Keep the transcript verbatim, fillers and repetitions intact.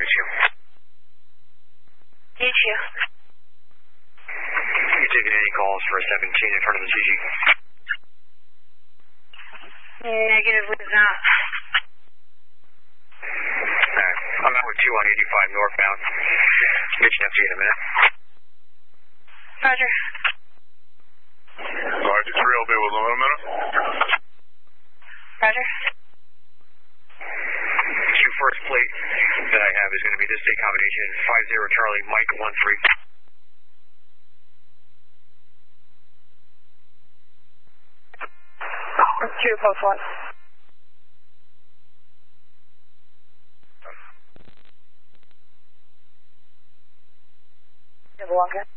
miss you. You too. You taking any calls for a seventeen in front of the C G? Negative, was not. Alright, I'm out with two on eighty-five northbound. Get you up to you in a minute. Roger. Roger three, I'll be with you in a minute. Roger. Q first plate that I have is going to be this day combination five zero Charlie Mike one three. Two post one. Number one, good.